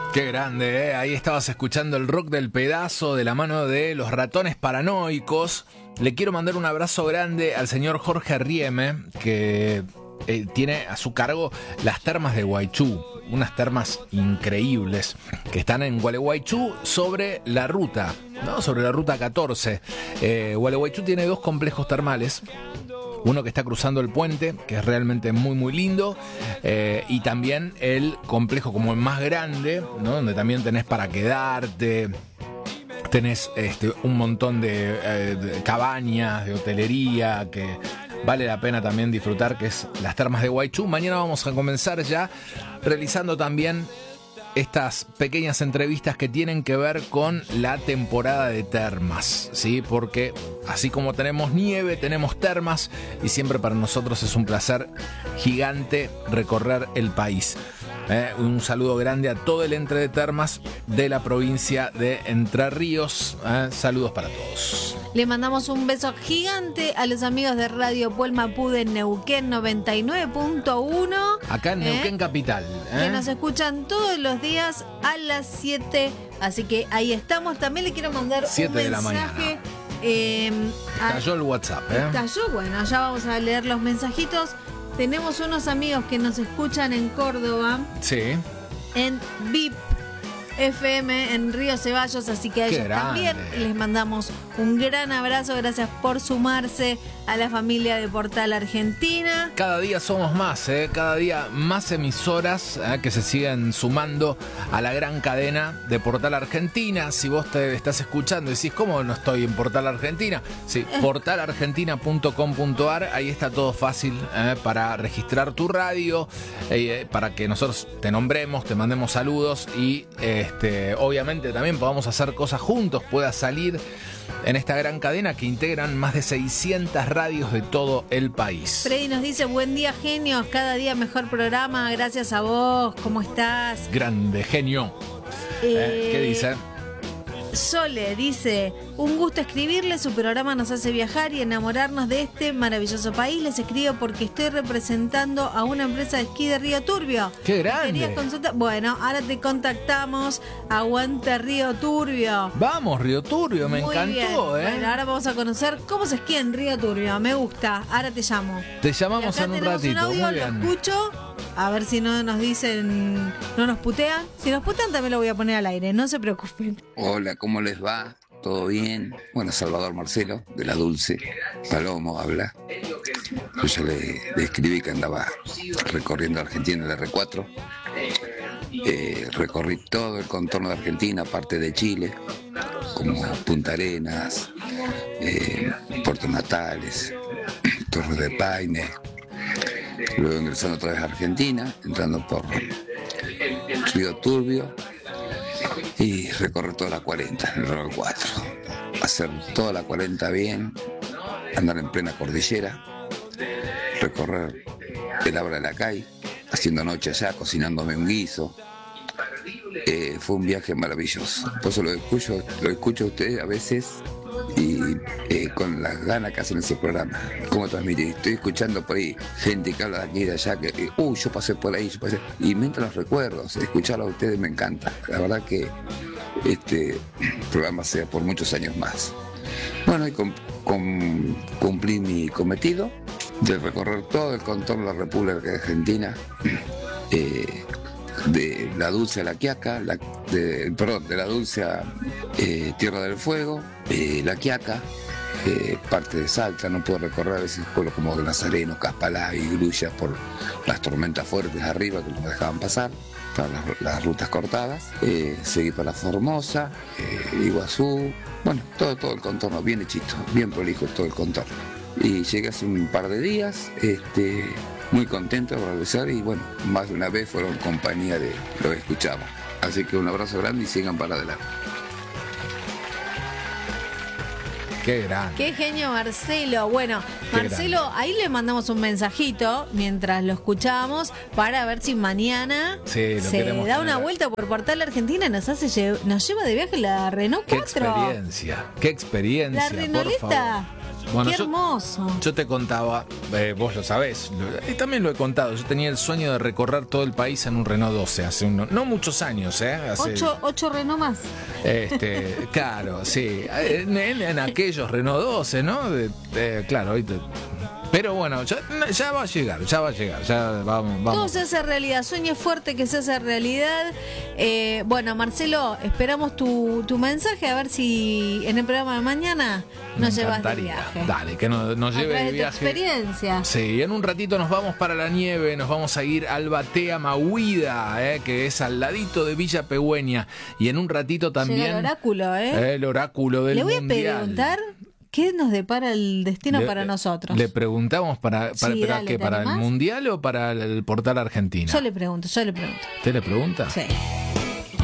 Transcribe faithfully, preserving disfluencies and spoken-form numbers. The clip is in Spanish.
Qué grande, ¿eh? Ahí estabas escuchando el rock del pedazo de la mano de Los Ratones Paranoicos. Le quiero mandar un abrazo grande al señor Jorge Rieme, que eh, tiene a su cargo las termas de Guaychú, unas termas increíbles que están en Gualeguaychú sobre la ruta, ¿no? Sobre la ruta catorce. Eh, Gualeguaychú tiene dos complejos termales. Uno que está cruzando el puente, que es realmente muy muy lindo, eh, y también el complejo como el más grande, ¿no? Donde también tenés para quedarte, tenés este, un montón de, eh, de cabañas, de hotelería, que vale la pena también disfrutar, que es las termas de Guaychú. Mañana vamos a comenzar ya realizando también estas pequeñas entrevistas que tienen que ver con la temporada de termas, ¿sí? Porque así como tenemos nieve, tenemos termas, y siempre para nosotros es un placer gigante recorrer el país. Eh, un saludo grande a todo el Entre de Termas de la provincia de Entre Ríos. Eh, saludos para todos. Le mandamos un beso gigante a los amigos de Radio Puel Mapú de Neuquén noventa y nueve punto uno. Acá en Neuquén, eh, capital. Eh. Que nos escuchan todos los días a las siete. Así que ahí estamos. También le quiero mandar un mensaje. De la mañana. Eh, Estalló el WhatsApp. ¿eh? Estalló, bueno, ya vamos a leer los mensajitos. Tenemos unos amigos que nos escuchan en Córdoba. Sí. En V I P F M en Río Ceballos, así que a ellos también les mandamos un gran abrazo. Gracias por sumarse a la familia de Portal Argentina. Cada día somos más, ¿eh? Cada día más emisoras ¿eh? que se siguen sumando a la gran cadena de Portal Argentina. Si vos te estás escuchando y decís, ¿cómo no estoy en Portal Argentina? Sí, portal argentina punto com punto ar, ahí está todo fácil ¿eh? para registrar tu radio, eh, para que nosotros te nombremos, te mandemos saludos y eh, Este, obviamente también podamos hacer cosas juntos, pueda salir en esta gran cadena que integran más de seiscientas radios de todo el país. Freddy nos dice, buen día genios, cada día mejor programa, gracias a vos, ¿cómo estás? Grande, genio. Eh, eh, ¿Qué dice? Sole dice, un gusto escribirle, su programa nos hace viajar y enamorarnos de este maravilloso país. Les escribo porque estoy representando a una empresa de esquí de Río Turbio. ¡Qué grande! ¿Querías consultar? Bueno, ahora te contactamos. Aguante Río Turbio. Vamos, Río Turbio, me Muy encantó, bien. ¿eh? Bueno, ahora vamos a conocer cómo se esquía en Río Turbio. Me gusta. Ahora te llamo. Te llamamos en un ratito. Un audio, muy bien. Lo escucho. A ver si no nos dicen, no nos putean. Si nos putean también lo voy a poner al aire, no se preocupen. Hola, ¿cómo les va? ¿Todo bien? Bueno, Salvador Marcelo, de La Dulce. Palomo habla. Yo ya le, le escribí que andaba recorriendo Argentina en el erre cuatro. Eh, recorrí todo el contorno de Argentina, parte de Chile, como Punta Arenas, eh, Puerto Natales, Torres de Paine. Luego ingresando otra vez a Argentina, entrando por Río Turbio y recorrer toda la cuarenta, el erre cuatro. Hacer toda la cuarenta bien, andar en plena cordillera, recorrer el Abra de la Cay, haciendo noche allá, cocinándome un guiso. Eh, fue un viaje maravilloso. Por eso lo escucho, lo escucho a ustedes a veces y eh, con las ganas que hacen ese programa. Como transmitir, estoy escuchando por ahí gente que habla de aquí y de allá, que eh, uy, yo pasé por ahí, yo pasé. Y mientras los recuerdos, escucharlo a ustedes me encanta. La verdad que este programa sea por muchos años más. Bueno, y com, com, cumplí mi cometido de recorrer todo el contorno de la República Argentina. Eh, de La Dulce a La Quiaca, la, de, perdón, de La Dulce a eh, Tierra del Fuego, eh, La Quiaca, eh, parte de Salta, no puedo recorrer a veces pueblos como Nazareno, Caspalá y Grullas por las tormentas fuertes arriba que no me dejaban pasar, para las, las rutas cortadas, eh, seguí para Formosa, eh, Iguazú, bueno, todo, todo el contorno, bien hechito, bien prolijo todo el contorno. Y llegué hace un par de días, este... muy contento de regresar y bueno, más de una vez fueron compañía de lo que escuchamos. Así que un abrazo grande y sigan para adelante. Qué grande. Qué genio Marcelo. Bueno, Qué Marcelo, grande. Ahí le mandamos un mensajito mientras lo escuchábamos para ver si mañana sí, se da tener. una vuelta por Portal Argentina y nos hace nos lleva de viaje la Renault Qué cuatro. Qué experiencia, qué experiencia. La Renoleta. Bueno, ¡Qué yo, hermoso! Yo te contaba, eh, vos lo sabés, y también lo he contado, yo tenía el sueño de recorrer todo el país en un Renault doce, hace uno, no muchos años, ¿eh? Hace, Ocho, ocho Renault más. Este, claro, sí, en, en, en aquellos Renault doce, ¿no? De, de, claro, ahorita... Pero bueno, ya, ya va a llegar, ya va a llegar, ya vamos. vamos. Todo se hace realidad, sueñe fuerte que se hace realidad. Eh, bueno, Marcelo, esperamos tu, tu mensaje, a ver si en el programa de mañana nos Me llevas de encantaría. viaje. Dale, que nos, nos lleve de de viaje. tu experiencia. Sí, en un ratito nos vamos para la nieve, nos vamos a ir al Batea Mahuida, eh, que es al ladito de Villa Pegüeña. Y en un ratito también... Llega el oráculo, ¿eh? El oráculo del Le voy mundial. a preguntar... ¿Qué nos depara el destino le, para nosotros? Le preguntamos para, para, sí, para dale, qué, para el animás? Mundial o para el Portal Argentina. Yo le pregunto, yo le pregunto. ¿Usted le pregunta? Sí.